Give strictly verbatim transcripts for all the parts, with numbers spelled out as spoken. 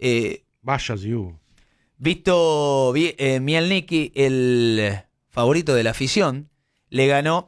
Eh, Vaya si hubo. Visto eh, Mielnicki, el favorito de la afición, le ganó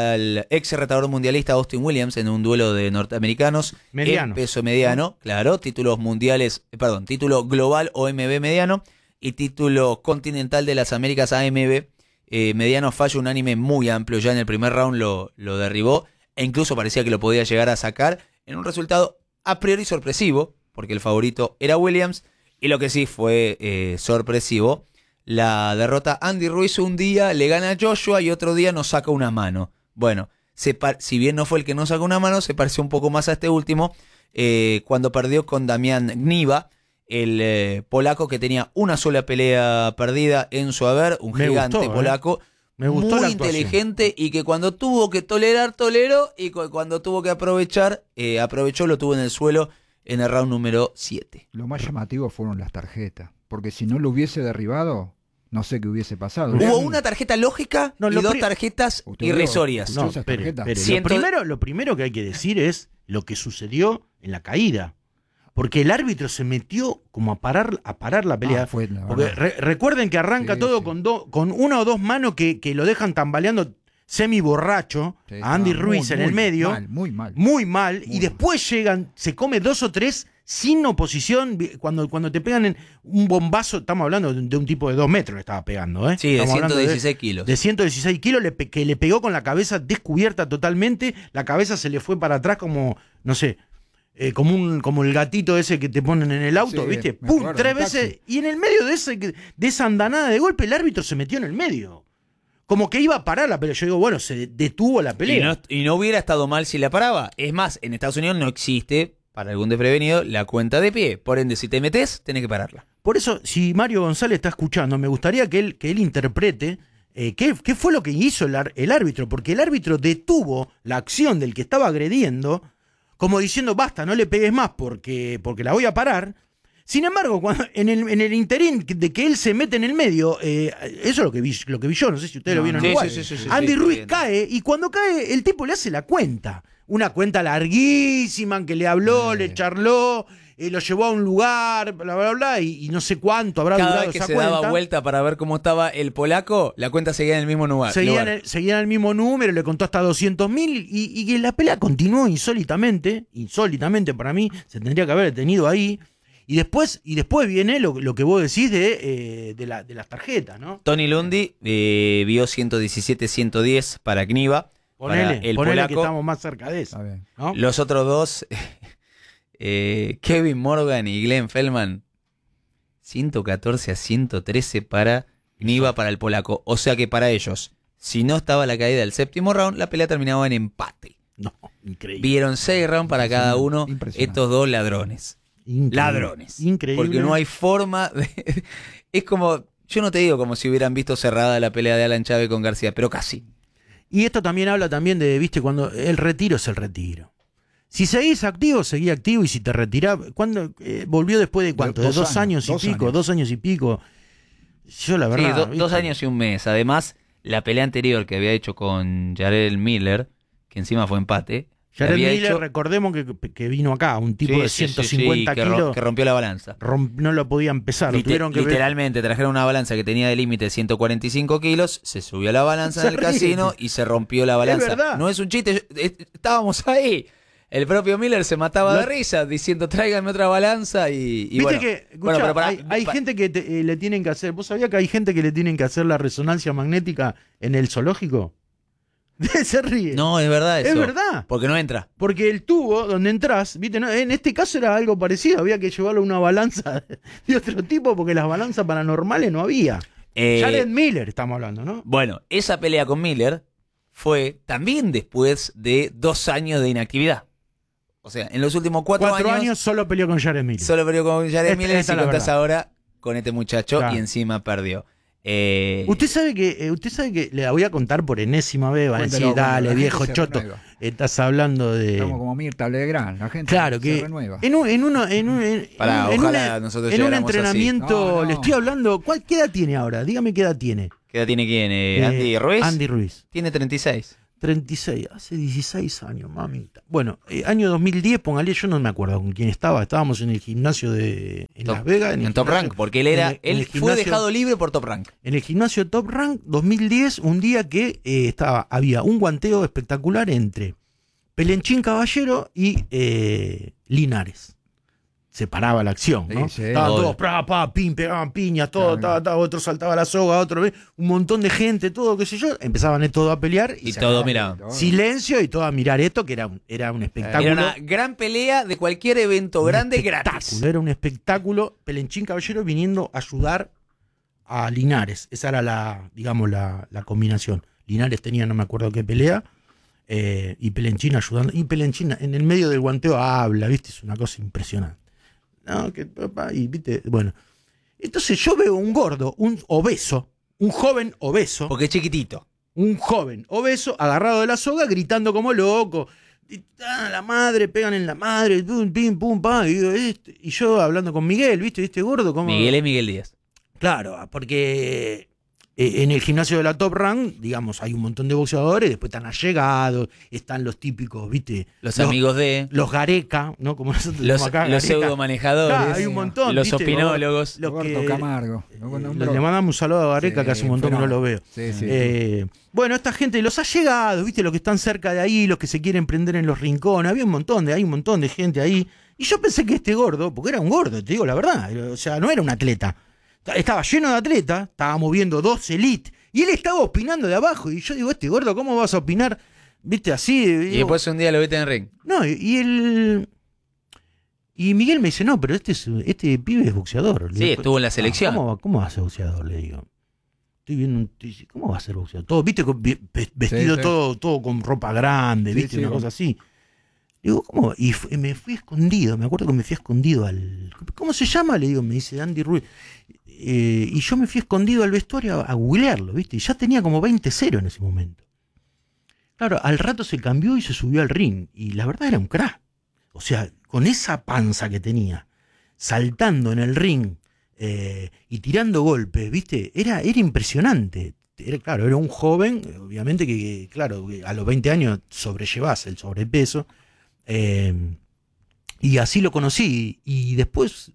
al ex retador mundialista Austin Williams en un duelo de norteamericanos Mediano. en peso mediano, ¿no? Claro, títulos mundiales, eh, perdón, título global O M B mediano y título continental de las Américas A M B eh, mediano. Fallo unánime muy amplio, ya en el primer round lo, lo derribó e incluso parecía que lo podía llegar a sacar en un resultado a priori sorpresivo, porque el favorito era Williams, y lo que sí fue eh, sorpresivo, la derrota. Andy Ruiz un día le gana a Joshua y otro día nos saca una mano. Bueno, se par- si bien no fue el que nos sacó una mano, se pareció un poco más a este último, eh, cuando perdió con Damian Gniwa, el eh, polaco que tenía una sola pelea perdida en su haber, un Me gigante gustó, polaco, eh. Me gustó muy la actuación. inteligente y que cuando tuvo que tolerar, toleró, y cu- cuando tuvo que aprovechar, eh, aprovechó, lo tuvo en el suelo en el round número siete. Lo más llamativo fueron las tarjetas, porque si no lo hubiese derribado, no sé qué hubiese pasado. Hubo una tarjeta lógica No, y lo dos pri- tarjetas ¿Usted vio? irrisorias. ¿Usted No, esas espere, tarjetas? espere. Ciento- Lo, primero, lo primero que hay que decir es lo que sucedió en la caída. Porque el árbitro se metió como a parar, a parar la pelea. Ah, fue la Porque verdad. re- recuerden que arranca Sí, todo sí. con, do- con una o dos manos que, que lo dejan tambaleando semi borracho Sí, a Andy estaba Ruiz muy, en el muy medio. Mal, muy mal. Muy mal. Muy y después llegan, se come dos o tres sin oposición. Vi- Cuando, cuando te pegan en un bombazo, estamos hablando de, de un tipo de dos metros le estaba pegando. ¿eh? Sí, de Estamos ciento hablando dieciséis kilos. De ciento dieciséis kilos, le pe- que le pegó con la cabeza descubierta totalmente. La cabeza se le fue para atrás como, no sé, eh, como un como el gatito ese que te ponen en el auto, Sí, ¿viste? me ¡Pum! acuerdo, Tres en el taxi. veces. Y en el medio de, ese, de esa andanada de golpe, el árbitro se metió en el medio. Como que iba a parar la pelea. Yo digo, bueno, se detuvo la Y pelea. no, y no hubiera estado mal si la paraba. Es más, en Estados Unidos no existe, para algún desprevenido, la cuenta de pie. Por ende, si te metes, tenés que pararla. Por eso, si Mario González está escuchando, me gustaría que él, que él interprete eh, qué, qué fue lo que hizo el, ar- el árbitro, porque el árbitro detuvo la acción del que estaba agrediendo, como diciendo, basta, no le pegues más porque, porque la voy a parar. Sin embargo, cuando, en, el, en el interín de que él se mete en el medio, eh, eso es lo que vi, lo que vi yo, no sé si ustedes No, lo vieron no. igual. Sí, sí, sí, sí, Andy sí, Ruiz sí, sí. cae y cuando cae, el tipo le hace la cuenta. Una cuenta larguísima que le habló, Sí. le charló, eh, lo llevó a un lugar, bla, bla, bla, y, y no sé cuánto habrá Cada durado vez que esa se cuenta. daba vuelta para ver cómo estaba el polaco, la cuenta seguía en el mismo lugar. Seguían lugar. el, seguían el mismo número, le contó hasta doscientos mil y, y que la pelea continuó insólitamente, insólitamente para mí, se tendría que haber detenido ahí. Y después, y después viene lo, lo que vos decís de, eh, de, la, de las tarjetas, ¿no? Tony Lundy eh, vio ciento diecisiete ciento diez para Gniwa, para Ponele, el ponele polaco. que estamos más cerca de eso. Está bien. ¿no? Los otros dos, eh, Kevin Morgan y Glenn Feldman, ciento catorce a ciento trece para Gniwa, para el polaco. O sea que para ellos, si no estaba la caída del séptimo round, la pelea terminaba en empate. No, increíble. Vieron seis rounds para cada uno, Impresionante. estos dos ladrones. Increíble. Ladrones. Increíble. Porque no hay forma de... Es como... Yo no te digo como si hubieran visto cerrada la pelea de Alan Chávez con García, pero casi. Y esto también habla también de, viste, cuando el retiro es el retiro. Si seguís activo, seguí activo, y si te retirás, ¿cuándo eh, volvió después de cuánto? Dos de dos años, años, y dos pico, años. dos años y pico. Yo la verdad. Sí, do- ¿viste? dos años y un mes. Además, la pelea anterior que había hecho con Jarrell Miller, que encima fue empate, Jared había Miller, hecho- recordemos que, que vino acá, un tipo Sí, de sí, sí, ciento sí, cincuenta que, ro- kilos, que rompió la balanza. rom- no lo podía empezar, lo Lite- tuvieron que ver. literalmente trajeron una balanza que tenía de límite ciento cuarenta y cinco kilos, se subió a la balanza Se en el ríe. casino y se rompió la balanza. verdad. No es un chiste, yo- eh, estábamos ahí. El propio Miller se mataba Lo- de risa diciendo tráiganme otra balanza y, y Viste bueno. que, escuchá, Bueno, pero pará, hay, hay pa- gente que te- eh, le tienen que hacer, ¿vos sabías que hay gente que le tienen que hacer la resonancia magnética en el zoológico? Se ríe. No, es verdad eso. Es verdad. Porque no entra. Porque el tubo donde entras, ¿viste? No, en este caso era algo parecido, había que llevarlo a una balanza de otro tipo porque las balanzas paranormales no había. Eh, Jared Miller estamos hablando, ¿no? Bueno, esa pelea con Miller fue también después de dos años de inactividad. O sea, en los últimos cuatro, Cuatro años, años, solo peleó con Jared Miller. solo perdió con Jared Esta- Miller esta y es la contás verdad. ahora con este muchacho Claro. y encima perdió. Eh, Usted sabe que, eh, usted sabe que le voy a contar por enésima vez, van a decir, Cuéntelo, cuéntelo, dale, la gente viejo se choto, renueva. estás hablando de. Estamos como Mirta Legrand, la gente Claro se que renueva. en un, en uno, en un, en, Pará, en ojalá una- nosotros en un llegáramos así. entrenamiento, No, no. le estoy hablando, ¿cuál, ¿qué edad tiene ahora? Dígame qué edad tiene. ¿Qué edad tiene quién? Eh, Eh, ¿Andy Ruiz? Andy Ruiz. Tiene treinta y seis. treinta y seis, hace dieciséis años, mamita. Bueno, eh, año dos mil diez, póngale, yo no me acuerdo con quién estaba. Estábamos en el gimnasio de en Top, Las Vegas. En, el en Top gimnasio, Rank, porque él era en el- en él el fue gimnasio- dejado libre por Top Rank. En el gimnasio Top Rank dos mil diez, un día que eh, estaba, había un guanteo espectacular entre Pelenchín Caballero y eh, Linares. Se paraba la acción, ¿no? Sí, sí. Estaban Todo. todos, pa, pa, pim, pegaban piñas, todo, Claro. ta, ta, otro saltaba la soga, otro, ¿ves? Un montón de gente, todo, qué sé yo. Empezaban todos a pelear y, Y se todo, agarraban. mira. Silencio y todo a mirar esto, que era un, era un espectáculo. Era una gran pelea de cualquier evento un grande espectáculo, gratis. Era un espectáculo. Pelenchín Caballero viniendo a ayudar a Linares. Esa era la, digamos, la, la combinación. Linares tenía, no me acuerdo qué pelea, eh, y Pelenchín ayudando. Y Pelenchín en el medio del guanteo habla, ¿viste? Es una cosa impresionante. No, que papá, y viste, bueno. Entonces yo veo un gordo, un obeso, un joven obeso, Porque es chiquitito. un joven obeso agarrado de la soga gritando como loco. Y, ah, la madre, pegan en la madre, pum, pim, pum, pa. Y, digo, este, y yo hablando con Miguel, ¿viste? ¿Este gordo? ¿Cómo? Miguel es Miguel Díaz. Claro, porque eh, en el gimnasio de la Top Rank, digamos, hay un montón de boxeadores, después están allegados, están los típicos, ¿viste? Los, amigos de. Los Gareca, ¿no? Como nosotros Los, decimos acá, los Gareca. pseudo manejadores. Claro, hay un montón, Los ¿viste? opinólogos. Los Roberto que- Camargo. ¿no? Eh, Nombró. le mandamos un saludo a Gareca, Sí, que hace un montón que no lo veo. Sí, sí. Eh, bueno, esta gente los ha llegado, ¿viste? Los que están cerca de ahí, los que se quieren prender en los rincones. Había un montón de, hay un montón de gente ahí. Y yo pensé que este gordo, porque era un gordo, te digo la verdad, o sea, no era un atleta. Estaba lleno de atletas, estaba moviendo dos elite, y él estaba opinando de abajo. Y yo digo, este gordo, ¿cómo vas a opinar? ¿Viste? Así. Y Digo, después un día lo viste en el ring. no, y, y él. Y Miguel me dice, no, pero este, es- este pibe es boxeador. Le Sí, digo, estuvo en la "Ah, selección. ¿Cómo, va- ¿Cómo va a ser boxeador? Le digo. Estoy viendo un- dice, ¿cómo va a ser boxeador? Todo, viste, con- vi- ve- vestido sí. todo, todo con ropa grande, Sí, viste, sí, una con- cosa así. Digo, ¿cómo? Y fu- me fui escondido, me acuerdo que me fui escondido al. ¿Cómo se llama? Le digo, me dice Andy Ruiz. Eh, y yo me fui escondido al vestuario a, a googlearlo, ¿viste? Y ya tenía como veinte cero en ese momento. Claro, al rato se cambió y se subió al ring. Y la verdad era un crack. O sea, con esa panza que tenía, saltando en el ring eh, y tirando golpes, ¿viste? Era, era impresionante. Era, claro, era un joven, obviamente que, que, claro, que a los veinte años sobrellevás el sobrepeso. Eh, y así lo conocí. Y después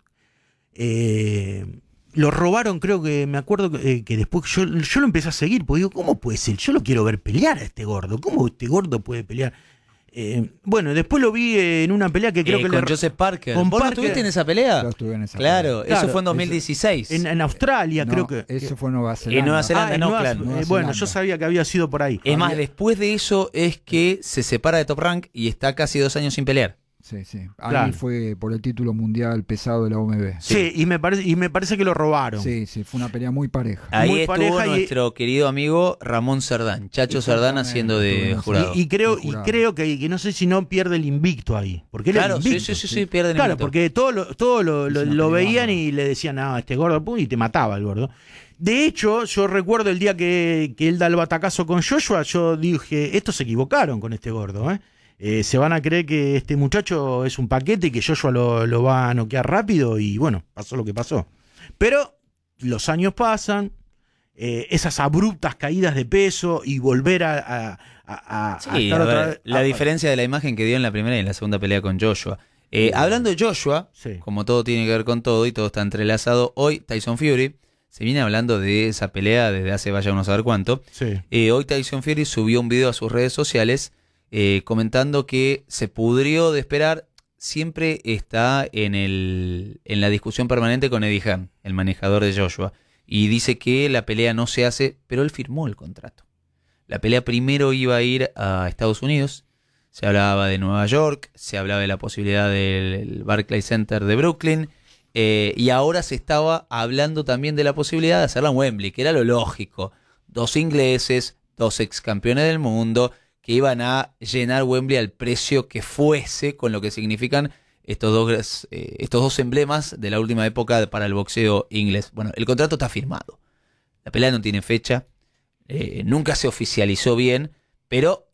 eh, lo robaron, creo que, me acuerdo que, eh, que después yo, yo lo empecé a seguir, porque digo, ¿cómo puede ser? Yo lo quiero ver pelear a este gordo. ¿Cómo este gordo puede pelear? Eh, bueno, después lo vi en una pelea que creo Eh, que con le, Joseph Parker. con ¿Vos no Parker- estuviste en esa pelea? Yo estuve en esa Claro, pelea. eso Claro, fue en dos mil dieciséis. en, en Australia, No, creo que. Eso fue en Nueva Zelanda. En Nueva Zelanda, Ah, en no, Nueva- claro. eh, Nueva bueno, Zelanda. yo sabía que había sido por ahí. Es más, Había- después de eso es que se separa de Top Rank y está casi dos años sin pelear. Sí, sí. Ahí Claro. fue por el título mundial pesado de la O M B. Sí, y me parece y me parece que lo robaron. Sí, sí, fue una pelea muy pareja. Ahí Muy estuvo pareja y- nuestro querido amigo Ramón Cerdán, Chacho Cerdán Exactamente, haciendo de estuve en esa- jurado. Y, y creo y Jurado. creo que, que no sé si no pierde el invicto ahí, porque él Claro, era sí, invicto. sí, sí, sí, pierde el Claro, invicto. porque todo lo, todo lo, Es lo- una lo pelea veían bárbara. y le decían, ah, este gordo, pum, y te mataba el gordo. De hecho, yo recuerdo el día que, que él da el batacazo con Joshua, yo dije, estos se equivocaron con este gordo, ¿eh? Eh, se van a creer que este muchacho es un paquete y que Joshua lo, lo va a noquear rápido y bueno, pasó lo que pasó. Pero los años pasan, eh, esas abruptas caídas de peso y volver a, a, a- a Sí, estar a otra ver, vez- la a- diferencia de la imagen que dio en la primera y en la segunda pelea con Joshua. Eh, Sí. hablando de Joshua, Sí. como todo tiene que ver con todo y todo está entrelazado, hoy Tyson Fury, se viene hablando de esa pelea desde hace vaya uno a saber cuánto. Sí. Eh, hoy Tyson Fury subió un video a sus redes sociales eh, comentando que se pudrió de esperar. Siempre está en, el, en la discusión permanente con Eddie Hearn, el manejador de Joshua, y dice que la pelea no se hace, pero él firmó el contrato. La pelea primero iba a ir a Estados Unidos, se hablaba de Nueva York, se hablaba de la posibilidad del Barclays Center de Brooklyn, eh, y ahora se estaba hablando también de la posibilidad de hacerla en Wembley, que era lo lógico. Dos ingleses, dos ex campeones del mundo, que iban a llenar Wembley al precio que fuese, con lo que significan estos dos, eh, estos dos emblemas de la última época para el boxeo inglés. Bueno, el contrato está firmado. La pelea no tiene fecha, eh, nunca se oficializó bien, pero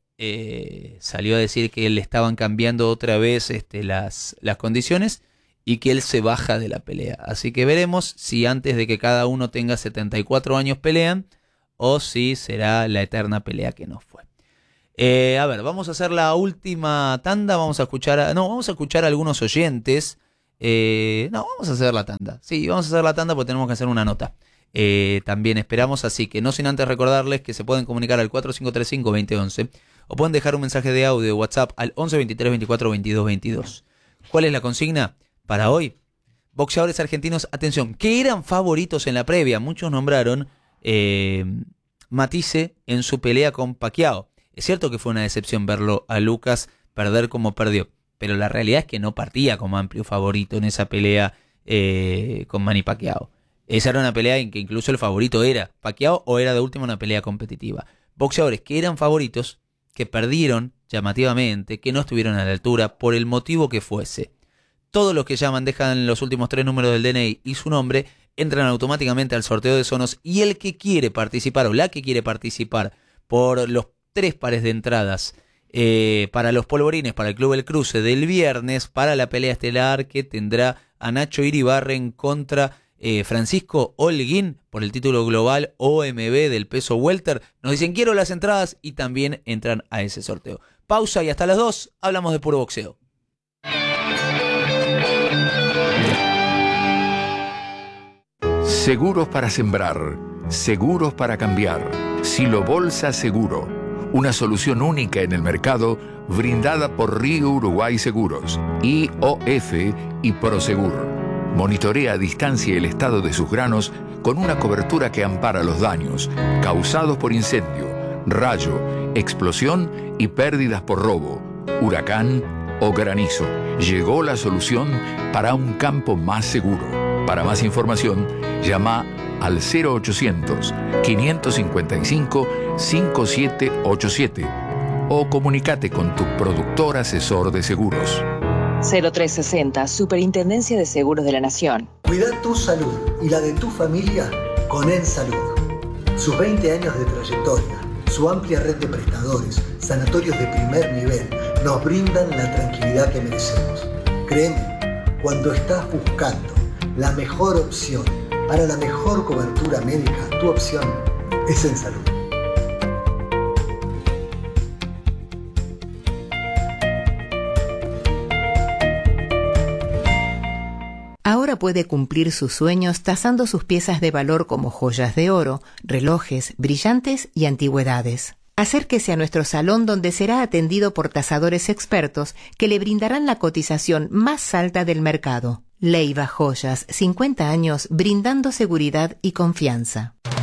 eh, salió a decir que le estaban cambiando otra vez este, las, las condiciones y que él se baja de la pelea. Así que veremos si antes de que cada uno tenga setenta y cuatro años pelean o si será la eterna pelea que no fue. Eh, a ver, vamos a hacer la última tanda, vamos a escuchar, a, no, vamos a escuchar a algunos oyentes. Eh, no, vamos a hacer la tanda. Sí, vamos a hacer la tanda porque tenemos que hacer una nota. Eh, también esperamos, así que no sin antes recordarles que se pueden comunicar al cuatro cinco tres cinco, dos cero uno uno o pueden dejar un mensaje de audio de WhatsApp al once veintitrés veinticuatro veintidós veintidós. ¿Cuál es la consigna para hoy? Boxeadores argentinos, atención, que eran favoritos en la previa. Muchos nombraron eh, Matisse en su pelea con Pacquiao. Es cierto que fue una decepción verlo a Lucas perder como perdió, pero la realidad es que no partía como amplio favorito en esa pelea eh, con Manny Pacquiao. Esa era una pelea en que incluso el favorito era Pacquiao o era de última una pelea competitiva. Boxeadores que eran favoritos, que perdieron llamativamente, que no estuvieron a la altura por el motivo que fuese. Todos los que llaman dejan los últimos tres números del D N I y su nombre, entran automáticamente al sorteo de Sonos y el que quiere participar o la que quiere participar por los tres pares de entradas eh, para los polvorines, para el Club El Cruce del viernes, para la pelea estelar que tendrá a Nacho Iribarren contra eh, Francisco Holguín por el título global O M B del peso welter. Nos dicen quiero las entradas y también entran a ese sorteo. Pausa y hasta las dos hablamos de puro boxeo. Seguros para sembrar, seguros para cambiar. Silo Bolsa Seguro, una solución única en el mercado brindada por Río Uruguay Seguros, I O F y Prosegur. Monitorea a distancia el estado de sus granos con una cobertura que ampara los daños causados por incendio, rayo, explosión y pérdidas por robo, huracán o granizo. Llegó la solución para un campo más seguro. Para más información, llama al cero ochocientos, quinientos cincuenta y cinco, cincuenta y siete ochenta y siete o comunícate con tu productor asesor de seguros. cero tres sesenta, Superintendencia de Seguros de la Nación. Cuida tu salud y la de tu familia con EnSalud. Sus veinte años de trayectoria, su amplia red de prestadores, sanatorios de primer nivel, nos brindan la tranquilidad que merecemos. Créeme, cuando estás buscando la mejor opción para la mejor cobertura médica, tu opción es EnSalud. Ahora puede cumplir sus sueños tasando sus piezas de valor como joyas de oro, relojes, brillantes y antigüedades. Acérquese a nuestro salón donde será atendido por tasadores expertos que le brindarán la cotización más alta del mercado. Leiva Joyas, cincuenta años brindando seguridad y confianza.